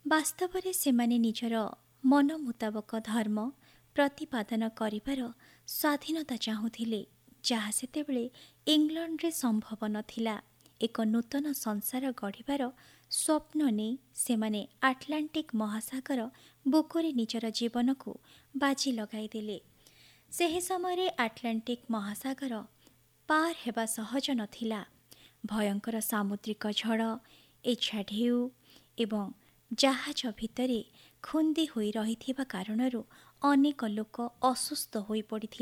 ବାସ୍ତବରେ ସେମାନେ ନିଜର ମନ ମୁତାବକ ଧର୍ମ ପ୍ରତିପାଦନ କରିବାର ସ୍ୱାଧୀନତା ଚାହୁଁଥିଲେ, ଯାହା ସେତେବେଳେ ଇଂଲଣ୍ଡରେ ସମ୍ଭବ ନଥିଲା। ଏକ ନୂତନ ସଂସାର ଗଢ଼ିବାର ସ୍ୱପ୍ନ ନେଇ ସେମାନେ ଆଟଲାଣ୍ଟିକ୍ ମହାସାଗର ବୁକୁରେ ନିଜର ଜୀବନକୁ ବାଜି ଲଗାଇଦେଲେ। ସେହି ସମୟରେ ଆଟଲାଣ୍ଟିକ୍ ମହାସାଗର ପାର ହେବା ସହଜ ନଥିଲା। ଭୟଙ୍କର ସାମୁଦ୍ରିକ ଝଡ଼, ଏଛା ଢେଉ ଏବଂ ଜାହାଜ ଭିତରେ ଖୁନ୍ଦି ହୋଇ ରହିଥିବା କାରଣରୁ ଅନେକ ଲୋକ ଅସୁସ୍ଥ ହୋଇପଡ଼ିଥିଲେ।